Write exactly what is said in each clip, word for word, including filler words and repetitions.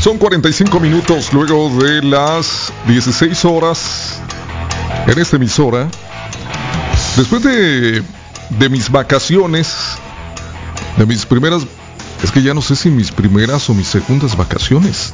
Son cuarenta y cinco minutos luego de las dieciséis horas en esta emisora. Después de, de mis vacaciones, de mis primeras, es que ya no sé si mis primeras o mis segundas vacaciones.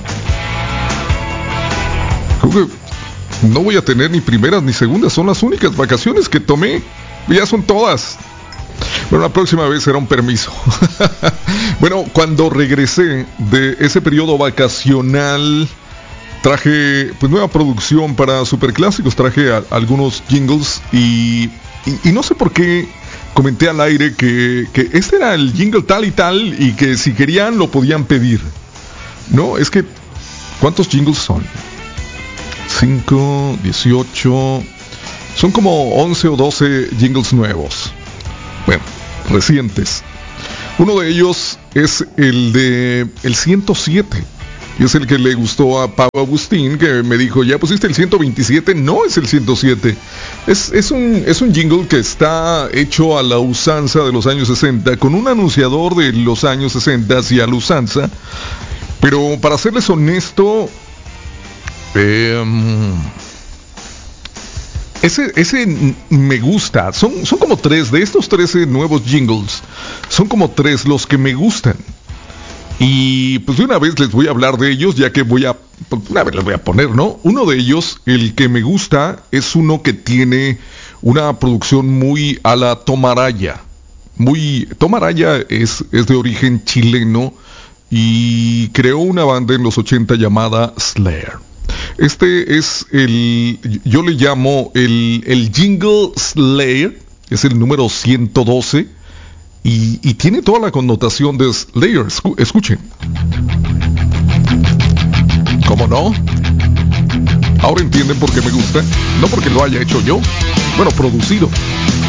Creo que no voy a tener ni primeras ni segundas, son las únicas vacaciones que tomé. Ya son todas. Bueno, la próxima vez será un permiso. Bueno, cuando regresé de ese periodo vacacional, traje pues nueva producción para Superclásicos, traje a, algunos jingles y, y, y no sé por qué comenté al aire que, que este era el jingle tal y tal y que si querían lo podían pedir. No, es que ¿cuántos jingles son? cinco, dieciocho, son como once o doce jingles nuevos. Bueno, recientes. Uno de ellos es el de el ciento siete. Y es el que le gustó a Pau Agustín, que me dijo, ¿ya pusiste el ciento veintisiete? No es el ciento siete. Es, es, un, es un jingle que está hecho a la usanza de los años sesenta, con un anunciador de los años sesenta y a la usanza. Pero para serles honesto, eh, ese, ese me gusta. Son, son como tres, de estos trece nuevos jingles, son como tres los que me gustan. Y pues de una vez les voy a hablar de ellos, ya que voy a, pues una vez les voy a poner, ¿no? Uno de ellos, el que me gusta, es uno que tiene una producción muy a la Tom Araya. Muy, Tom Araya es, es de origen chileno y creó una banda en los ochenta llamada Slayer. Este es el, yo le llamo el, el Jingle Slayer, es el número ciento doce. Y, y tiene toda la connotación de Slayer. Escu- escuchen. ¿Cómo no? Ahora entienden por qué me gusta. No porque lo haya hecho yo. Bueno, producido.